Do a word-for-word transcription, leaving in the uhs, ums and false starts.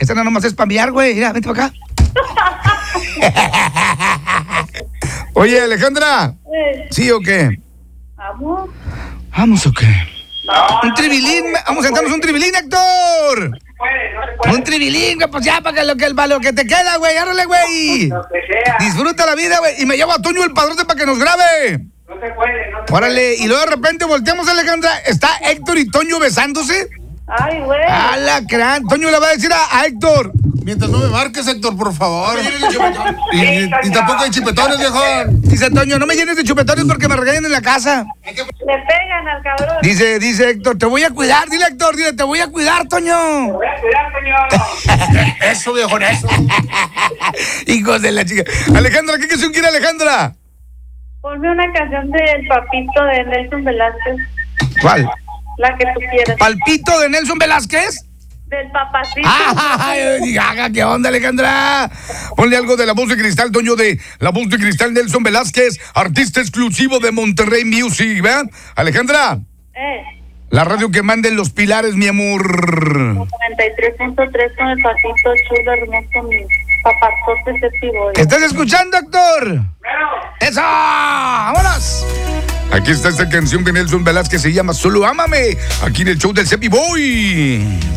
Esta no nomás es spamear, güey. Mira, vente para acá. Oye, Alejandra. Eh, ¿Sí o qué? Vamos. ¿Vamos o qué? Un tribilín. Vamos a sentarnos un tribilín, Héctor. Un tribilín, güey, pues ya, para que lo que, para lo que te queda, güey. Árale, güey. Disfruta la vida, güey. Y me llevo a Toño el padrote para que nos grabe. No se puede, no se Órale, y luego de repente volteamos, Alejandra. Está Héctor y Toño besándose. Ay, güey. A la gran. Toño le va a decir a, a Héctor. Mientras no me marques, Héctor, por favor. Y, Y, y tampoco hay chipetones, viejo. dice Toño, no me llenes de chupetones porque me regañan en la casa. Le pegan al cabrón. Dice, dice Héctor, te voy a cuidar. Dile, Héctor, dile, te voy a cuidar, Toño. Voy a cuidar, señor. Eso, viejo, eso. Hijos de la chica. Alejandra, ¿qué canción quiere Alejandra? Ponme una canción del Papito de Nelson Velázquez. ¿Cuál? La que tú quieras. ¿Palpito de Nelson Velázquez? Del Papacito. ¡Ay, gaga, qué onda, Alejandra! Ponle algo de La Voz de Cristal, Toño, de La Voz de Cristal, Nelson Velázquez, artista exclusivo de Monterrey Music, ¿verdad? Alejandra, Eh, la radio que manden los pilares, mi amor. noventa y tres punto tres con el Papito chulo, hermoso, mi papazote séptimo. ¿Estás escuchando, Héctor? Bueno. ¡Eso! ¡Vámonos! Aquí está esta canción de Nelson Velázquez, se llama Solo Ámame, aquí en el show del Cepi Boy.